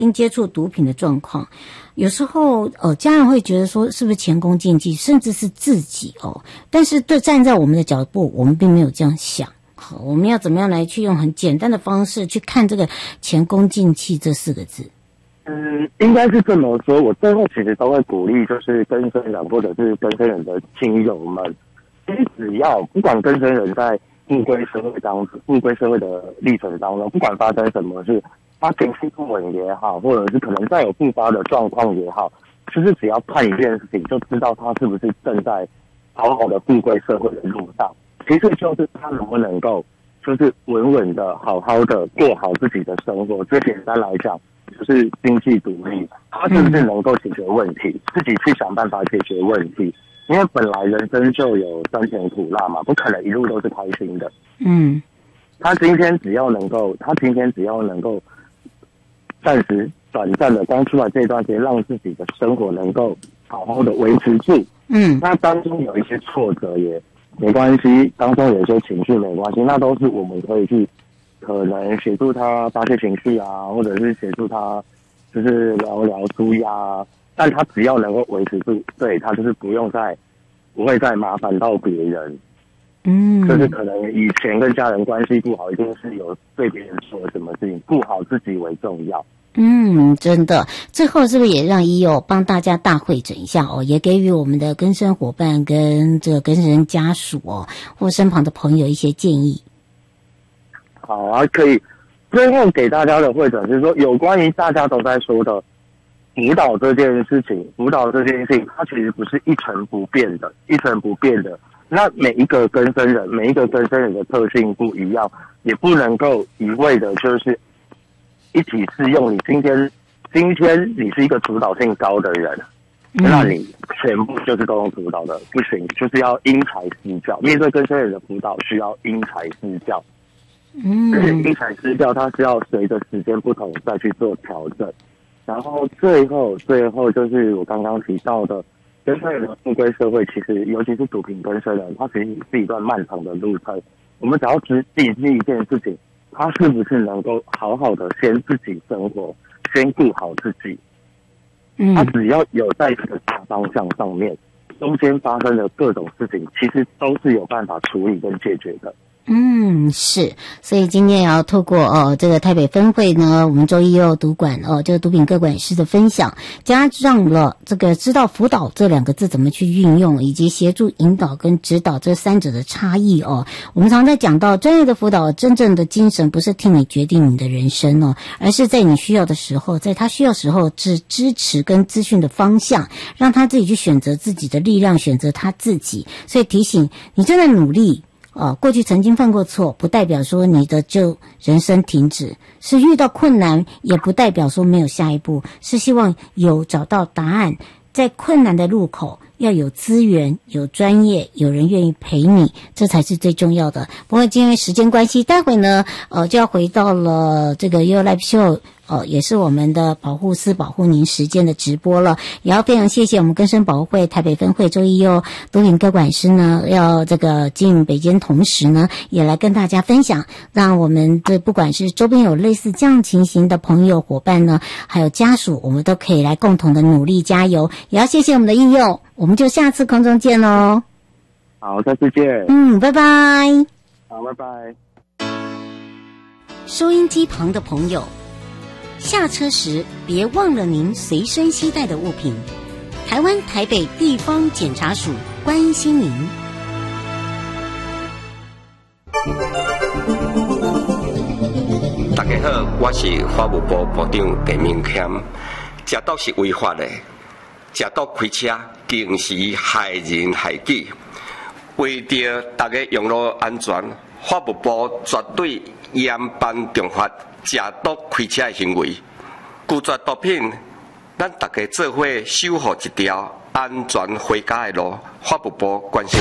因接触毒品的状况，有时候家人会觉得说是不是前功尽弃，甚至是自己但是站在我们的角度，我们并没有这样想。好，我们要怎么样来去用很简单的方式去看这个前功尽弃这4个字？ 应该是这么说。我最后其实都会鼓励，就是更生人或者是更生人的亲友们，其实只要不管更生人在复归社会的历程当中，不管发生什么事，他情绪不稳也好，或者是可能再有复发的状况也好，就是只要看一件事情，就知道他是不是正在好好的复归社会的路上。其实就是他能不能够，就是稳稳的、好好的过好自己的生活。最简单来讲，就是经济独立，他是不是能够解决问题，自己去想办法解决问题。因为本来人生就有酸甜苦辣嘛，不可能一路都是开心的。他今天只要能够暂时短暂的刚出来这段时间，让自己的生活能够好好的维持住。那当中有一些挫折也没关系，当中有一些情绪没关系，那都是我们可以去可能协助他发泄情绪啊，或者是协助他就是聊聊舒压，但他只要能够维持住，对，他就是不会再麻烦到别人。就是可能以前跟家人关系不好，一定是有对别人说什么事情，顾好自己为重要。 真的。最后是不是也让医友帮大家大会诊一下也给予我们的更生伙伴跟这个更生人家属或身旁的朋友一些建议？ 好啊，可以。最后给大家的会诊是说，有关于大家都在说的辅导这件事情，它其实不是一成不变的。那每一个更生人的特性不一样，也不能够一味的就是一体适用。你今天你是一个主导性高的人，那你全部就是都用主导的，不行，就是要因材施教。面对更生人的辅导，需要因材施教。而且因材施教，它是要随着时间不同再去做调整。然后最后就是我刚刚提到的，更生人的复归社会，其实尤其是毒品更生人，它其实是一段漫长的路程。我们只要自己一件事情，他是不是能够好好的先自己生活，先顾好自己。他只要有在这个大方向上面，中间发生的各种事情，其实都是有办法处理跟解决的。 是，所以今天也要透过这个台北分会呢，我们周一又毒管这个毒品个管师的分享，加上了这个知道辅导这2个字怎么去运用，以及协助引导跟指导这3者的差异我们常在讲到专业的辅导，真正的精神不是替你决定你的人生而是在你需要的时候，在他需要的时候是支持跟资讯的方向，让他自己去选择自己的力量，选择他自己。所以提醒你正在努力。过去曾经犯过错，不代表说你的就人生停止，是遇到困难，也不代表说没有下一步，是希望有找到答案，在困难的路口要有资源、有专业、有人愿意陪你，这才是最重要的。不过因为时间关系，待会呢就要回到了这个 You Live Show也是我们的保护司保护您时间的直播了，也要非常谢谢我们更生保护会台北分会周一佑毒品个管师呢，要这个进北监，同时呢也来跟大家分享，让我们的不管是周边有类似这样情形的朋友伙伴呢，还有家属，我们都可以来共同的努力加油。也要谢谢我们的义佑，我们就下次空中见喽。 好，下次见。 拜拜。 好，拜拜。 收音机旁的朋友，下车时别忘了您随身携带的物品。台湾台北地方检察署关心您。 大家好，我是法务部部长陈明谦。食毒是违法的，食毒开车更是害人害己。为着大家用路安全，法务部绝对严办重罚食毒开车的行为。拒绝毒品，咱大家做伙守护一条安全回家的路。法务部关心。